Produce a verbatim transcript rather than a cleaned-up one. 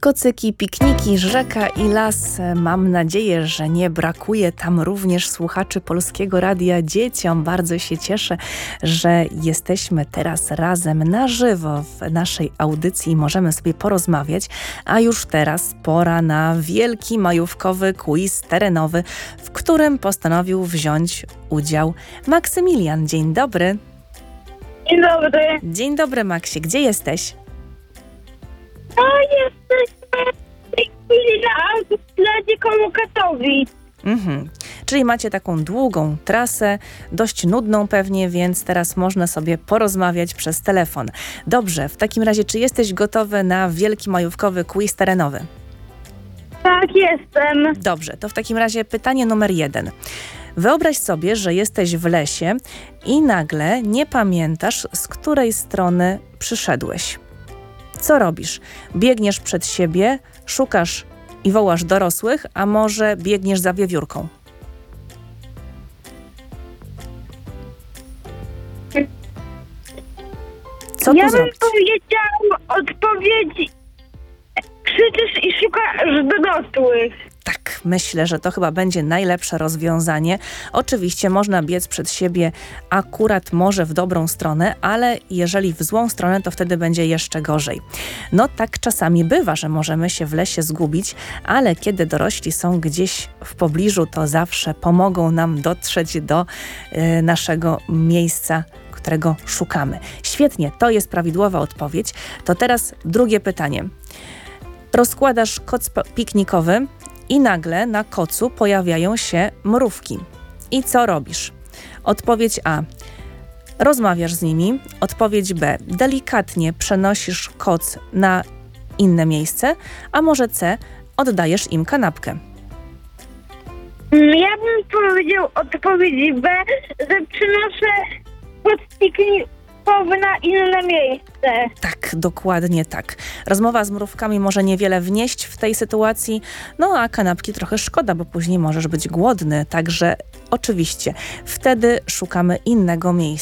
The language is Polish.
Kocyki, pikniki, rzeka i las. Mam nadzieję, że nie brakuje tam również słuchaczy Polskiego Radia dzieciom. Bardzo się cieszę, że jesteśmy teraz razem na żywo w naszej audycji i możemy sobie porozmawiać. A już teraz pora na wielki majówkowy quiz terenowy, w którym postanowił wziąć udział Maksymilian. Dzień dobry. Dzień dobry. Dzień dobry, Maksie. Gdzie jesteś? A jesteśmy w tej chwili na autostradzie koło Katowic. Mhm. Czyli macie taką długą trasę, dość nudną pewnie, więc teraz można sobie porozmawiać przez telefon. Dobrze, w takim razie czy jesteś gotowy na wielki majówkowy quiz terenowy? Tak, jestem. Dobrze, to w takim razie pytanie numer jeden. Wyobraź sobie, że jesteś w lesie i nagle nie pamiętasz, z której strony przyszedłeś. Co robisz? Biegniesz przed siebie, szukasz i wołasz dorosłych, a może biegniesz za wiewiórką? Co ja tu bym zrobić? powiedział odpowiedź. Krzyczysz i szukasz dorosłych. Tak, myślę, że to chyba będzie najlepsze rozwiązanie. Oczywiście można biec przed siebie akurat może w dobrą stronę, ale jeżeli w złą stronę, to wtedy będzie jeszcze gorzej. No tak czasami bywa, że możemy się w lesie zgubić, ale kiedy dorośli są gdzieś w pobliżu, to zawsze pomogą nam dotrzeć do y, naszego miejsca, którego szukamy. Świetnie, to jest prawidłowa odpowiedź. To teraz drugie pytanie. Rozkładasz koc piknikowy i nagle na kocu pojawiają się mrówki. I co robisz? Odpowiedź A. Rozmawiasz z nimi. Odpowiedź B. Delikatnie przenosisz koc na inne miejsce. A może C. Oddajesz im kanapkę. Ja bym powiedział odpowiedź B, że przynoszę podpiknikowy na inne miejsce. Tak, dokładnie tak. Rozmowa z mrówkami może niewiele wnieść w tej sytuacji, no a kanapki trochę szkoda, bo później możesz być głodny, także oczywiście wtedy szukamy innego miejsca.